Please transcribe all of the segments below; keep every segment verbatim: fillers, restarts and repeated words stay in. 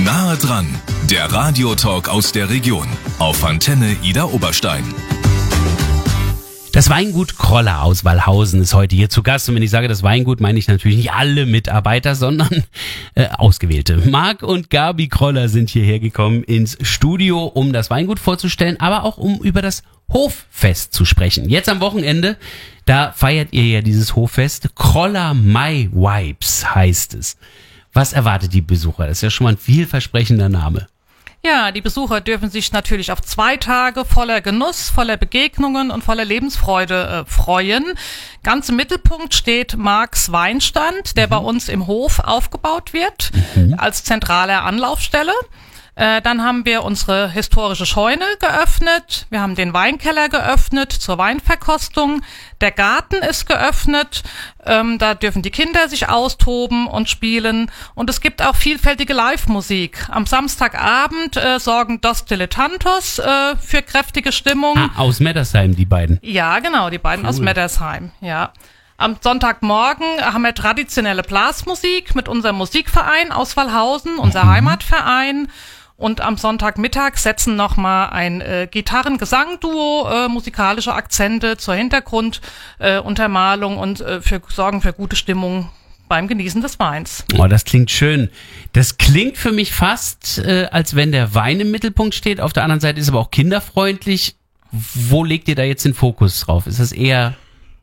Nahe dran, der Radiotalk aus der Region auf Antenne Idar Oberstein. Das Weingut Kroller aus Wallhausen ist heute hier zu Gast. Und wenn ich sage das Weingut, meine ich natürlich nicht alle Mitarbeiter, sondern äh, Ausgewählte. Marc und Gabi Kroller sind hierher gekommen ins Studio, um das Weingut vorzustellen, aber auch um über das Hoffest zu sprechen. Jetzt am Wochenende, da feiert ihr ja dieses Hoffest. Kroller My Vibes heißt es. Was erwartet die Besucher? Das ist ja schon mal ein vielversprechender Name. Ja, die Besucher dürfen sich natürlich auf zwei Tage voller Genuss, voller Begegnungen und voller Lebensfreude äh, freuen. Ganz im Mittelpunkt steht Marcs Weinstand, der mhm. bei uns im Hof aufgebaut wird, mhm. als zentrale Anlaufstelle. Äh, dann haben wir unsere historische Scheune geöffnet. Wir haben den Weinkeller geöffnet zur Weinverkostung. Der Garten ist geöffnet. Ähm, da dürfen die Kinder sich austoben und spielen. Und es gibt auch vielfältige Live-Musik. Am Samstagabend äh, sorgen Dos Dilettantos äh, für kräftige Stimmung. Ah, aus Meddersheim, die beiden. Ja, genau, die beiden cool. aus Meddersheim, ja. Am Sonntagmorgen haben wir traditionelle Blasmusik mit unserem Musikverein aus Wallhausen, unser mhm. Heimatverein. Und am Sonntagmittag setzen nochmal ein äh, Gitarren-Gesang-Duo äh, musikalische Akzente zur Hintergrunduntermalung äh, und äh, für, sorgen für gute Stimmung beim Genießen des Weins. Oh, das klingt schön. Das klingt für mich fast, äh, als wenn der Wein im Mittelpunkt steht. Auf der anderen Seite ist aber auch kinderfreundlich. Wo legt ihr da jetzt den Fokus drauf? Ist das eher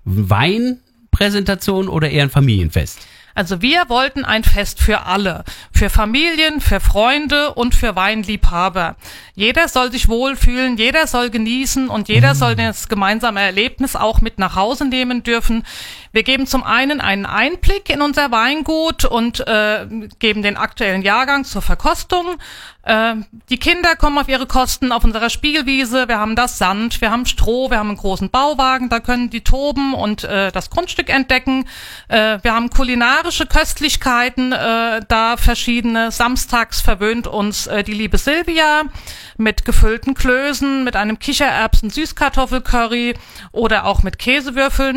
Weinpräsentation oder eher ein Familienfest? Also wir wollten ein Fest für alle, für Familien, für Freunde und für Weinliebhaber. Jeder soll sich wohlfühlen, jeder soll genießen und jeder mhm. soll das gemeinsame Erlebnis auch mit nach Hause nehmen dürfen. Wir geben zum einen einen Einblick in unser Weingut und äh, geben den aktuellen Jahrgang zur Verkostung. Äh, die Kinder kommen auf ihre Kosten auf unserer Spielwiese. Wir haben das Sand, wir haben Stroh, wir haben einen großen Bauwagen, da können die toben und äh, das Grundstück entdecken. Äh, wir haben kulinarische Köstlichkeiten, äh, da verschiedene. Samstags verwöhnt uns äh, die liebe Silvia mit gefüllten Klößen, mit einem Kichererbsen-Süßkartoffelcurry oder auch mit Käsewürfeln.